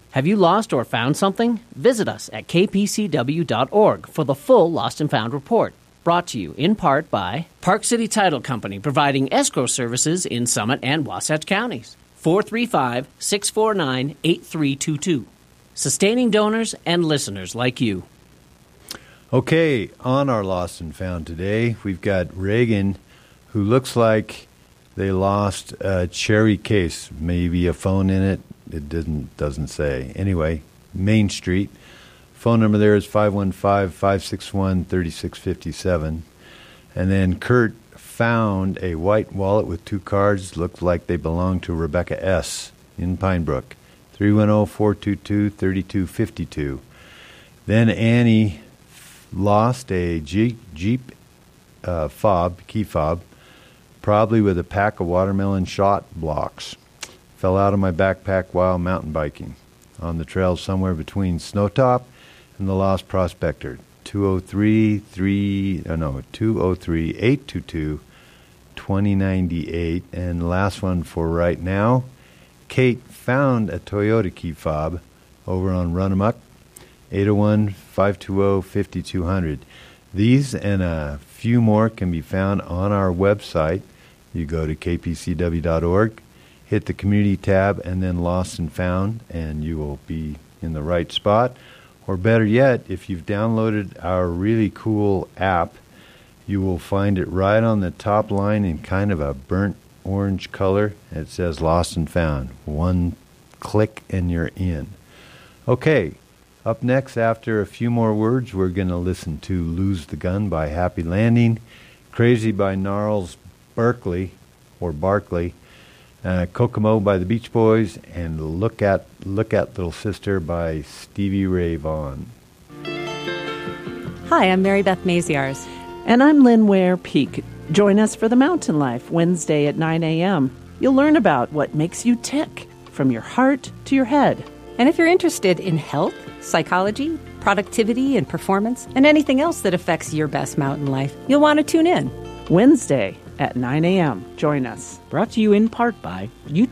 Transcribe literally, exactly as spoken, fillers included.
Have you lost or found something? Visit us at k p c w dot org for the full Lost and Found report. Brought to you in part by Park City Title Company, providing escrow services in Summit and Wasatch counties. four three five, six four nine, eight three two two. Sustaining donors and listeners like you. Okay, on our Lost and Found today, we've got Reagan, who looks like they lost a cherry case, maybe a phone in it. It didn't doesn't say. Anyway, Main Street. Phone number there is five one five, five six one, three six five seven. And then Kurt found a white wallet with two cards. Looked like they belonged to Rebecca S. in Pine Brook. three one zero, four two two, three two five two. Then Annie lost a Jeep, Jeep uh, fob, key fob, probably with a pack of watermelon shot blocks. Fell out of my backpack while mountain biking on the trail somewhere between Snowtop and the Lost Prospector. two oh three, three, oh no, two oh three, eight two two, two oh nine eight. And the last one for right now, Kate found a Toyota key fob over on Runamuck, eight oh one, five two zero, five two zero zero. These and a few more can be found on our website. You go to k p c w dot org. Hit the community tab and then Lost and Found, and you will be in the right spot. Or better yet, if you've downloaded our really cool app, you will find it right on the top line in kind of a burnt orange color. It says Lost and Found. One click and you're in. Okay, up next, after a few more words, we're going to listen to Lose the Gun by Happy Landing, Crazy by Gnarls Berkeley, or Barkley, Uh, Kokomo by the Beach Boys, and Look at Look at Little Sister by Stevie Ray Vaughan. Hi, I'm Mary Beth Maziarz. And I'm Lynn Ware Peak. Join us for the Mountain Life, Wednesday at nine a.m. You'll learn about what makes you tick, from your heart to your head. And if you're interested in health, psychology, productivity, and performance, and anything else that affects your best mountain life, you'll want to tune in. Wednesday at nine a.m. Join us. Brought to you in part by Utah